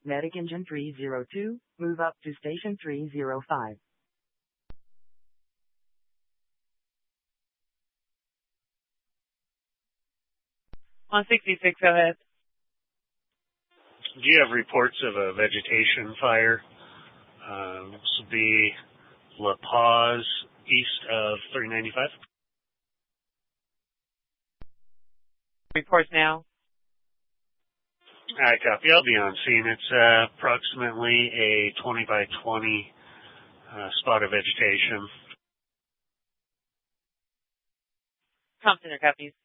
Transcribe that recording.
Medic Engine 302, move up to Station 305. 166, go ahead. Do you have reports of a vegetation fire? This would be La Paz, east of 395. Reports now. All right, copy. I'll be on scene. It's approximately a 20 by 20 spot of vegetation. Com Center copies.